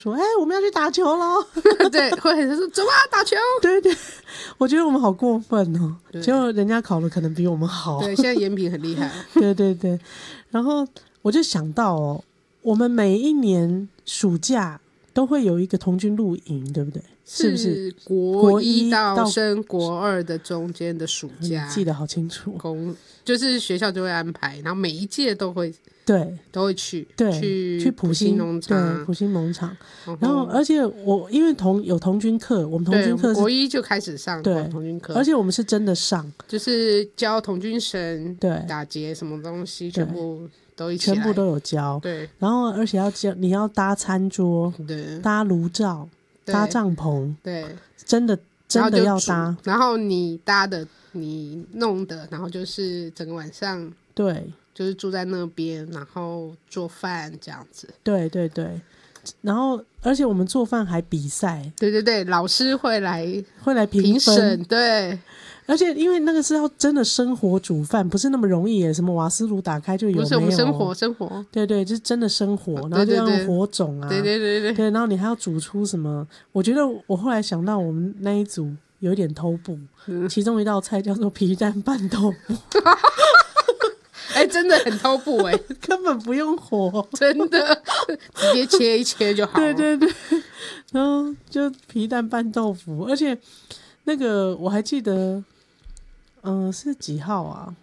说我们要去打球咯对，或者是说走啊打球。 对对，我觉得我们好过分哦，结果人家考的可能比我们好。 对，现在延平很厉害。 对对对，然后我就想到我们每一年暑假都会有一个童军露营，对不对？是不是国一到升国二的中间的暑假？ 记得好清楚。 就是学校就会安排，然后每一届都会去， 对，去埔心农场， 对，埔心农场。然后，而且我因为有童军课，我们童军课国一就开始上童军课， 而且我们是真的上， 就是教童军绳、 对， 打结什么东西，全部都一起， 全部都有教。 对， 然后而且要教你要搭餐桌， 对， 搭炉灶，搭帐篷， 对， 真的要搭。 然后你搭的。你弄的，然后就是整个晚上， 对， 就是住在那边，然后做饭这样子。 对对对，然后而且我们做饭还比赛。 对对对，老师会来评审。 对， 而且因为那个是要真的生火煮饭，不是那么容易耶，什么瓦斯炉打开就有， 不是我们生活。对对，就是真的生火，然后就要用火种啊。 对对对对对， 然后你还要煮出什么？我觉得我后来想到我们那一组有一点偷步，其中一道菜叫做皮蛋拌豆腐。 真的很偷步根本不用火， 真的直接切一切就好了。 对对对，然后就皮蛋拌豆腐，而且那个我还记得，是几号啊？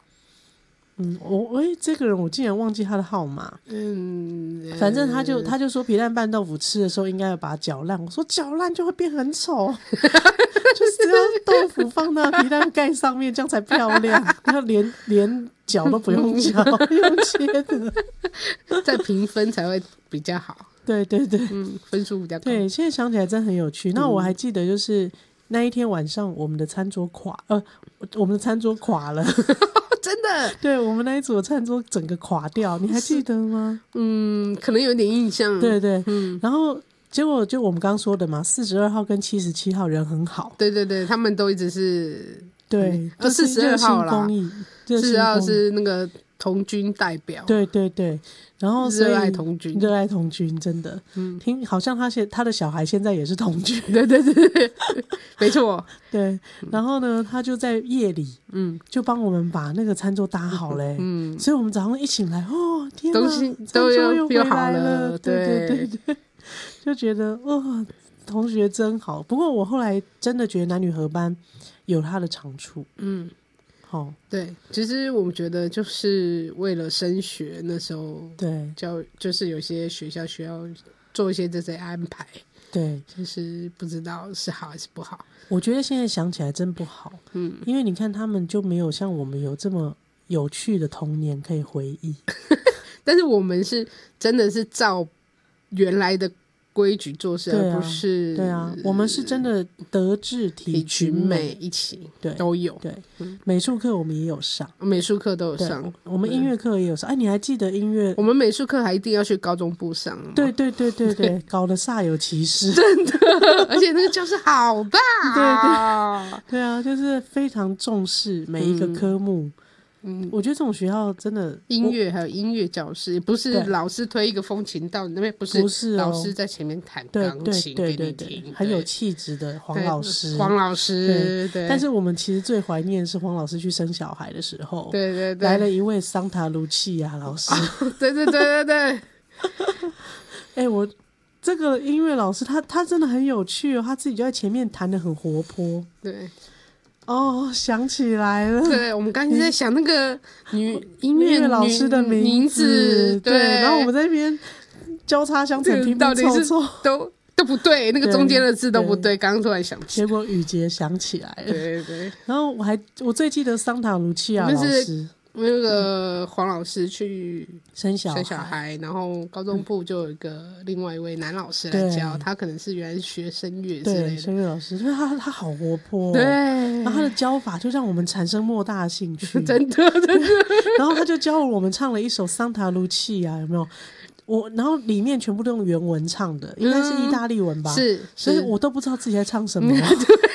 这个人我竟然忘记他的号码。反正他就说皮蛋拌豆腐吃的时候应该要把它搅烂。我说搅烂就会变很丑，就是只要豆腐放到皮蛋盖上面，这样才漂亮。然后连搅都不用搅，用切的， 再平分才会比较好。 对对对， 分数比较高。 对，现在想起来真的很有趣。那我还记得就是那一天晚上我们的餐桌垮了。 真的， 对，我们那一组的餐桌整个垮掉，你还记得吗？ 可能有点印象。 对对，然后结果就我们刚刚说的嘛，42号跟77号人很好。 对对对，他们都一直是对， 就42号啦 ，42 号是那个童军代表。 对对对，然后热爱童军， 真的。听好像他的小孩现在也是童军。 对对对对，没错。 对，然后呢，他就在夜里，就帮我们把那个餐桌搭好嘞。所以我们早上一醒来，天哪， 东西都又回好来了。对对对对对，就觉得同学真好。不过我后来真的觉得男女合班有他的长处。 对，其实我们觉得就是为了升学，那时候对就是有些学校需要做一些这些安排。 对， 就是不知道是好还是不好。 我觉得现在想起来真不好。因为你看他们就没有像我们有这么有趣的童年可以回忆。 但是我们是真的是照原来的规矩做事，而不是对啊，我们是真的德智体群美一起， 对， 都有。 对，美术课我们也有上， 美术课都有上， 我们音乐课也有上。你还记得音乐？ 我们美术课还一定要去高中部上。 对对对对对，搞得煞有其事， 真的。而且那个教室好大。 对对对啊，就是非常重视每一个科目。我觉得这种学校真的音乐还有音乐教室，不是老师推一个风琴到你那边，不是老师在前面弹钢琴给你听， 很有气质的黄老师。 对， 但是我们其实最怀念是黄老师去生小孩的时候， 对对对， 来了一位桑塔卢契亚老师。 对对对对对。我这个音乐老师他真的很有趣他自己就在前面弹得很活泼。 对。 想起来了。 对，我们刚才在想那个音乐老师的名字。对，然后我们在那边交叉相乘，拼拼凑凑， 都不对，那个中间的字都不对。刚刚突然想起， 结果雨杰想起来了。 对对。 然后我最记得桑塔卢契亚老师。 那个黄老师去生小孩，然后高中部就有另外一位男老师来教，他可能是原来是学声乐之类的。 声乐老师，因为他好活泼。 对， 然后他的教法就让我们产生莫大的兴趣。 真的。 然后他就教我们唱了一首桑塔卢契亚，有没有？然后里面全部都用原文唱的，应该是意大利文吧？ 是， 所以我都不知道自己在唱什么。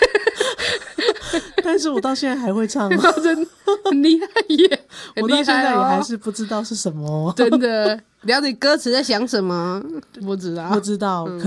但是我到现在还会唱。 真的很厉害耶！ 我到现在也还是不知道是什么。 真的。 了解歌词在想什么？不知道， 不知道。